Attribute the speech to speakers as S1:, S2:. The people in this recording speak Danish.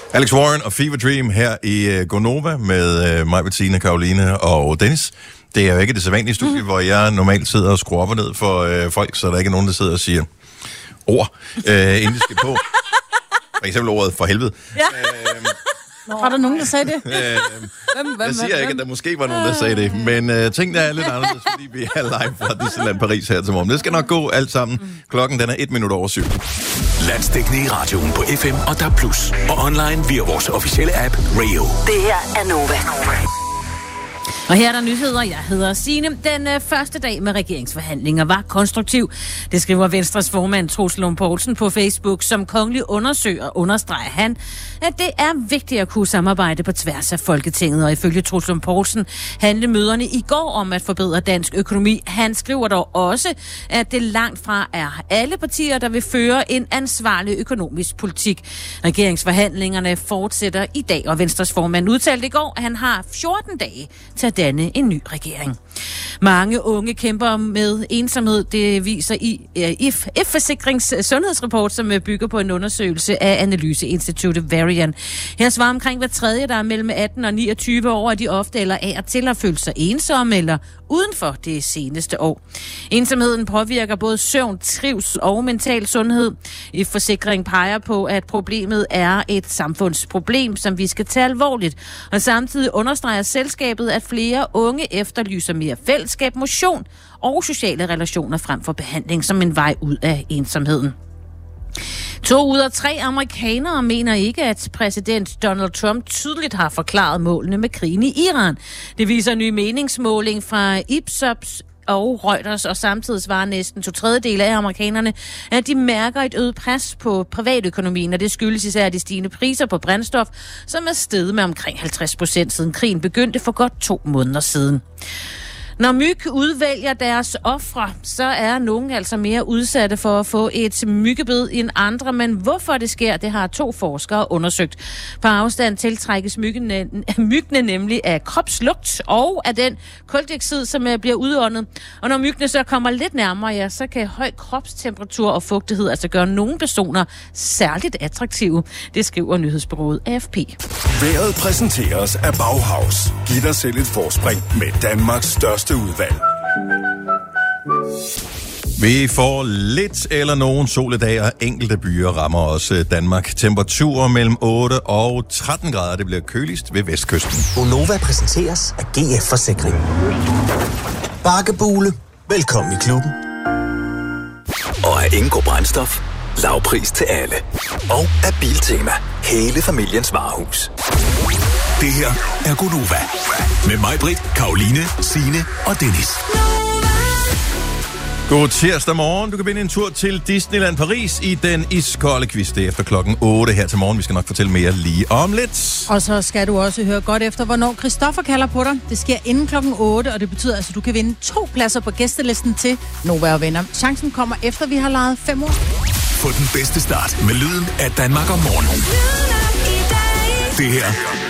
S1: Alex Warren og Fever Dream her i Gonova med mig, Bettina, Karoline og Dennis. Det er jo ikke det sædvanlige studie, hvor jeg normalt sidder og skruer op og ned for folk, så der ikke er nogen, der sidder og siger ord, inden de skal på. For eksempel ordet for helvede.
S2: Ja. Var der nogen, der sagde det?
S1: Jeg siger ikke, at der måske var nogen, der sagde det, men tingene er lidt anderledes, fordi vi er live fra Disneyland Paris her til morgen. Det skal nok gå alt sammen. Klokken den er 7:01.
S3: Landsdækkende i radioen på FM og DAB+. Og online via vores officielle app Radio.
S4: Det her er Nova.
S2: Og her er der nyheder. Jeg hedder Signe. Den første dag med regeringsforhandlinger var konstruktiv. Det skriver Venstres formand Troels Lund Poulsen på Facebook. Som kongelig understreger han, at det er vigtigt at kunne samarbejde på tværs af Folketinget. Og ifølge Troels Lund Poulsen handlede møderne i går om at forbedre dansk økonomi. Han skriver dog også, at det langt fra er alle partier, der vil føre en ansvarlig økonomisk politik. Regeringsforhandlingerne fortsætter i dag, og Venstres formand udtalte i går, at han har 14 dage til at danne en ny regering. Mange unge kæmper med ensomhed. Det viser Forsikrings sundhedsrapport, som bygger på en undersøgelse af analyseinstituttet Varian. Her svarer omkring hver tredje, der er mellem 18 og 29 år, at de ofte eller af og til har følt sig ensomme eller udenfor det seneste år. Ensomheden påvirker både søvn, trivsel og mental sundhed. Forsikring peger på, at problemet er et samfundsproblem, som vi skal tage alvorligt. Og samtidig understreger selskabet, at flere unge efterlyser mere fællesskab, motion og sociale relationer frem for behandling som en vej ud af ensomheden. 2 ud af 3 amerikanere mener ikke, at præsident Donald Trump tydeligt har forklaret målene med krigen i Iran. Det viser en ny meningsmåling fra Ipsos og Reuters, og samtidig svarer næsten 2/3 af amerikanerne, at de mærker et øget pres på privatøkonomien, og det skyldes især de stigende priser på brændstof, som er steget med omkring 50% siden krigen begyndte for godt 2 måneder siden. Når myg udvælger deres ofre, så er nogen altså mere udsatte for at få et myggebid end andre, men hvorfor det sker, det har 2 forskere undersøgt. På afstand tiltrækkes myggene nemlig af kropslugt og af den kuldioxid, som bliver udåndet. Og når myggene så kommer lidt nærmere, ja, så kan høj kropstemperatur og fugtighed altså gøre nogle personer særligt attraktive. Det skriver nyhedsbureauet AFP.
S3: Vejret præsenteres af Bauhaus. Giv dig selv et forspring med Danmarks største udvalg.
S1: Vi får lidt eller nogen sol i dag, og enkelte byer rammer også Danmark. Temperaturer mellem 8 og 13 grader. Det bliver køligst ved vestkysten.
S5: Gonova præsenteres af GF Forsikring. Bakkebule. Velkommen i klubben.
S3: Og af Ingo Brændstof. Lavpris til alle. Og af Biltema. Hele familiens varehus. Det her er Gonova. Med mig, Britt, Karoline, Signe og Dennis.
S1: God tirsdag morgen. Du kan vinde en tur til Disneyland Paris i den iskolde quiz. Det er efter klokken 8 her til morgen. Vi skal nok fortælle mere lige om lidt.
S2: Og så skal du også høre godt efter, hvornår Christoffer kalder på dig. Det sker inden klokken 8, og det betyder altså, at du kan vinde 2 pladser på gæstelisten til Nova og Venner. Chancen kommer efter, vi har lejet 5 år.
S3: Få den bedste start med lyden af Danmark om morgenen. Det her